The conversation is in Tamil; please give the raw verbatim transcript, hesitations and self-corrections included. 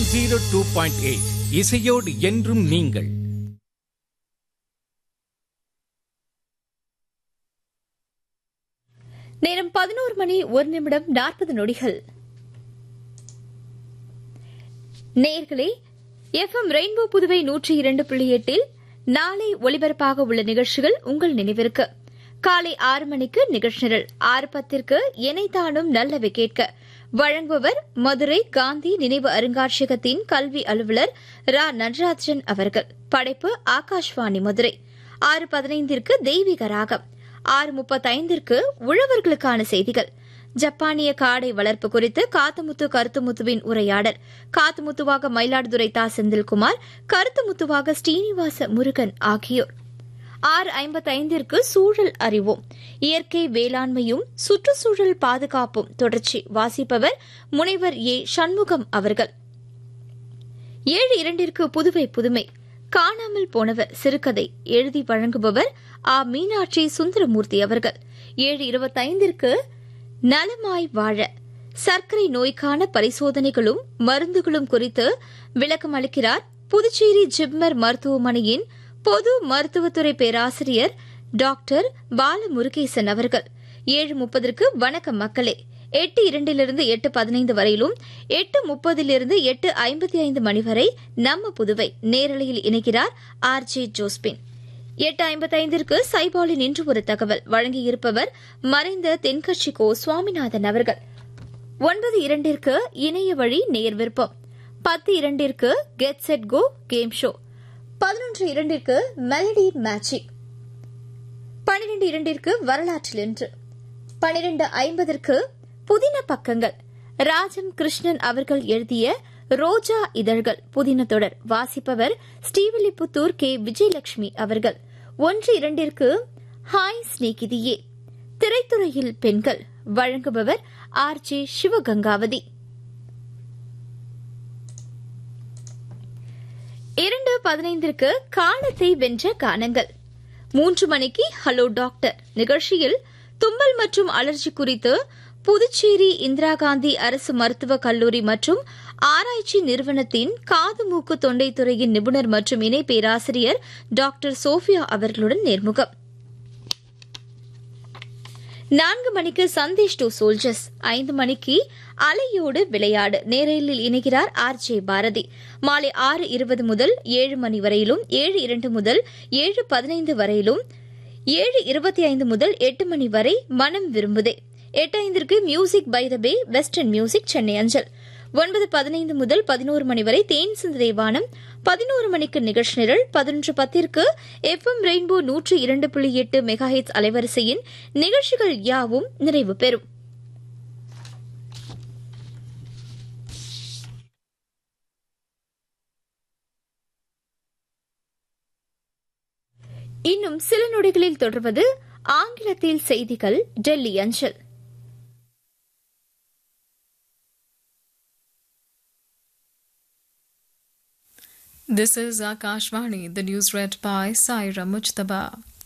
ஜீரோ டூ பாயிண்ட் எயிட் இசையோடு என்றும் நீங்கள். நேரம் பதினோரு மணி ஒரு நிமிடம் நாற்பது நொடிகள். நேர்களே, எஃப் எம் ரெயின்போ புதுவை நூற்றி இரண்டு புள்ளி எட்டில் நாளை ஒலிபரப்பாக உள்ள நிகழ்ச்சிகள் உங்கள் நினைவிற்கு. காலை ஆறு மணிக்கு நிகழ்ச்சி நிரல், ஆறு பத்திற்கு எனைத்தானும் நல்லவை கேட்க வழங்குபவர் மதுரை காந்தி நினைவு அருங்காட்சியகத்தின் கல்வி அலுவலர் ரா நடராஜன் அவர்கள். படைப்பு ஆகாஷ்வாணி மதுரை. ஆறு பதினைந்திற்கு தெய்வீக ராகம், ஆறு முப்பத்தைந்திற்கு உழவர்களுக்கான செய்திகள், ஜப்பானிய காடை வளர்ப்பு குறித்து காத்துமுத்து கருத்துமுத்துவின் உரையாடல். காத்துமுத்துவாக மயிலாடுதுறை தா செந்தில்குமார், கருத்துமுத்துவாக ஸ்ரீனிவாச முருகன் ஆகியோர். ஆறு ஐம்பத்தைந்திற்கு சூழல் அறிவோம், இயற்கை வேளாண்மையும் சுற்றுச்சூழல் பாதுகாப்பும் தொடர்ச்சி. வாசிப்பவர் முனைவர் ஏ சண்முகம் அவர்கள். ஏழு இரண்டிற்கு புதுவை புதுமை, காணாமல் போனவர் சிறுகதை எழுதி வழங்குபவர் ஆ மீனாட்சி சுந்தரமூர்த்தி அவர்கள். ஏழு இருபத்தைந்திற்கு நலமாய் வாழ, சர்க்கரை நோய்க்கான பரிசோதனைகளும் மருந்துகளும் குறித்து விளக்கம் அளிக்கிறார் புதுச்சேரி ஜிப்மர் மருத்துவமனையின் பொது மருத்துவத்துறை பேராசிரியர் டாக்டர் பாலமுருகேசன் அவர்கள். ஏழு முப்பதற்கு வணக்கம் மக்களே, எட்டு இரண்டிலிருந்து எட்டு பதினைந்து வரையிலும் எட்டு முப்பதிலிருந்து எட்டு ஐம்பத்தி ஐந்து மணி வரை நம்ம புதுவை நேரலையில் இணைகிறார் ஆர் ஜே ஜோஸ்பின். எட்டு ஐம்பத்தைந்திற்கு சைபாலின் இன்று ஒரு தகவல் வழங்கியிருப்பவர் மறைந்த தென்கட்சி கோ சுவாமிநாதன் அவர்கள். ஒன்பது இரண்டிற்கு இணைய வழி நேர் விருப்பம், பத்து இரண்டிற்கு get set go game show, பதினொன்று இரண்டிற்கு மெலடி மேஜிக், பனிரெண்டு இரண்டிற்கு வரலாற்றில் இன்று, பனிரெண்டு ஐம்பதற்கு புதின பக்கங்கள், ராஜம் கிருஷ்ணன் அவர்கள் எழுதிய ரோஜா இதழ்கள் புதின தொடர். வாசிப்பவர் ஸ்ரீவில்லிபுத்தூர் கே விஜயலட்சுமி அவர்கள். ஒன்று இரண்டிற்கு ஹாய் ஸ்நேகிதியே, திரைத்துறையில் பெண்கள், வழங்குபவர் ஆர் ஜே சிவகங்காவதி. இரண்டு பதினைந்திற்கு காலத்தை வென்ற கானங்கள். மூன்று மணிக்கு ஹலோ டாக்டர் நிகழ்ச்சியில் தும்மல் மற்றும் அலர்ஜி குறித்து புதுச்சேரி இந்திரா காந்தி அரசு மருத்துவக் கல்லூரி மற்றும் ஆராய்ச்சி நிறுவனத்தின் காது மூக்கு தொண்டை துறையின் நிபுணர் மற்றும் இணை பேராசிரியர் டாக்டர் சோபியா அவர்களுடன் நேர்முகம். நான்கு மணிக்கு சந்தேஷ் டு சோல்ஜர்ஸ், ஐந்து மணிக்கு அலையோடு விளையாடு நேரலில் இணைகிறார் ஆர் ஜே பாரதி. மாலை ஆறு இருபது முதல் ஏழு மணி வரையிலும், ஏழு இரண்டு முதல் ஏழு பதினைந்து வரையிலும், ஏழு இருபத்தி ஐந்து முதல் எட்டு மணி வரை மனம் விரும்புதே. எட்டு ஐந்திற்கு music by the pay western music Chennai அஞ்சல். ஒன்பது பதினைந்து முதல் பதினோரு மணி வரை தேன் சிந்து தேவானம், பதினோரு மணிக்கு நிகழ்ச்சி நிரல், பதினொன்று பத்திற்கு எஃப் எம் ரெயின்போ நூற்று இரண்டு புள்ளி எட்டு மெகாஹெட்ஸ் அலைவரிசையின் நிகழ்ச்சிகள் யாவும் நிறைவு பெறும். இன்னும் சில நொடிகளில் தொடர்வது ஆங்கிலத்தில் செய்திகள் டெல்லி அஞ்சல். This is Akashvani, the news read by Saira Mujtaba.